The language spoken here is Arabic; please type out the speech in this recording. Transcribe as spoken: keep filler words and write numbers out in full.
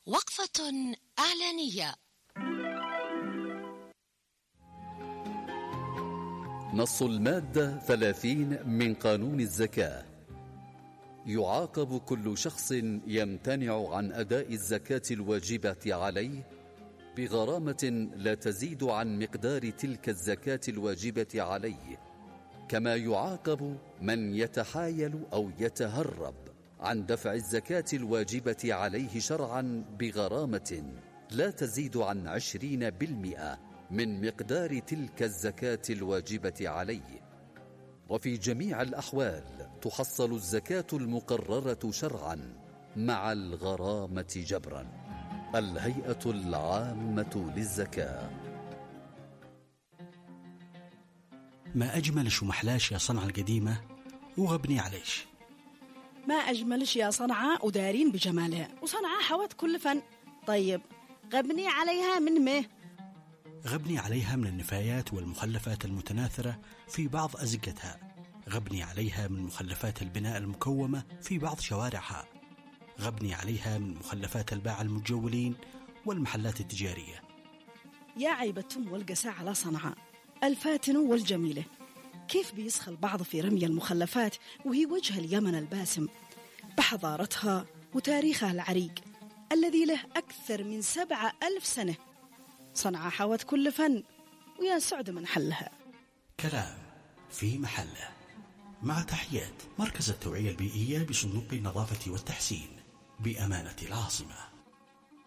وقفة إعلانية. نص المادة ثلاثين من قانون الزكاة: يعاقب كل شخص يمتنع عن أداء الزكاة الواجبة عليه بغرامة لا تزيد عن مقدار تلك الزكاة الواجبة عليه، كما يعاقب من يتحايل أو يتهرب عن دفع الزكاة الواجبة عليه شرعا بغرامة لا تزيد عن عشرين بالمئة من مقدار تلك الزكاة الواجبة عليه. وفي جميع الأحوال تحصل الزكاة المقررة شرعا مع الغرامة جبرا. الهيئة العامة للزكاة. ما أجملش ومحلاش يا صنعاء القديمة وغبني عليش. ما أجملش يا صنعاء ودارين بجمالها، وصنعاء حوت كل فن. طيب غبني عليها من مه؟ غبني عليها من النفايات والمخلفات المتناثرة في بعض أزقتها، غبني عليها من مخلفات البناء المكومة في بعض شوارعها، غبني عليها من مخلفات الباعة المتجولين والمحلات التجارية. يا عيبتم والقساء على صنعاء الفاتن والجميلة، كيف بيسخل بعض في رمي المخلفات وهي وجه اليمن الباسم بحضارتها وتاريخها العريق الذي له أكثر من سبعة ألف سنة. صنعاء حوت كل فن، ويا سعد من حلها. كلام في محله. مع تحيات مركز التوعية البيئية بصندوق النظافة والتحسين بأمانة العاصمة.